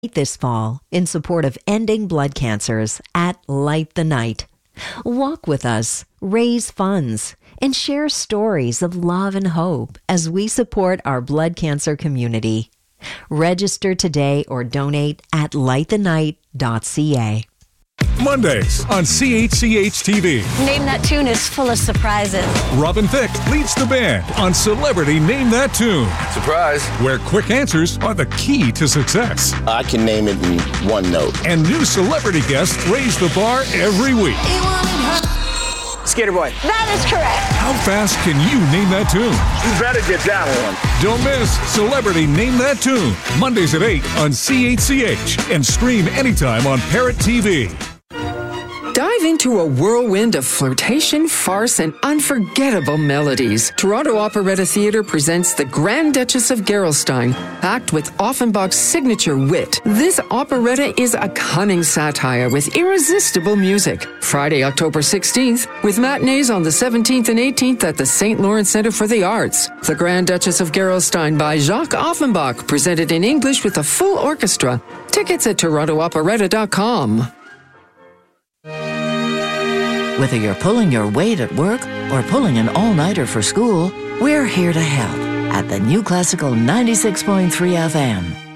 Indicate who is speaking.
Speaker 1: this fall in support of ending blood cancers at Light the Night. Walk with us, raise funds, and share stories of love and hope as we support our blood cancer community. Register today or donate at lightthenight.ca.
Speaker 2: Mondays on CHCH-TV.
Speaker 3: Name That Tune is full of surprises.
Speaker 2: Robin Thicke leads the band on Celebrity Name That Tune.
Speaker 4: Surprise.
Speaker 2: Where quick answers are the key to success.
Speaker 4: I can name it in one note.
Speaker 2: And new celebrity guests raise the bar every week.
Speaker 4: Skater Boy.
Speaker 3: That is correct.
Speaker 2: How fast can you name that tune?
Speaker 4: You better get that one.
Speaker 2: Don't miss Celebrity Name That Tune. Mondays at 8 on CHCH. And stream anytime on Parrot TV.
Speaker 5: Dive into a whirlwind of flirtation, farce, and unforgettable melodies. Toronto Operetta Theatre presents The Grand Duchess of Gerolstein, packed with Offenbach's signature wit. This operetta is a cunning satire with irresistible music. Friday, October 16th, with matinees on the 17th and 18th at the St. Lawrence Centre for the Arts. The Grand Duchess of Gerolstein by Jacques Offenbach, presented in English with a full orchestra. Tickets at torontooperetta.com.
Speaker 6: Whether you're pulling your weight at work or pulling an all-nighter for school, we're here to help at the New Classical 96.3 FM.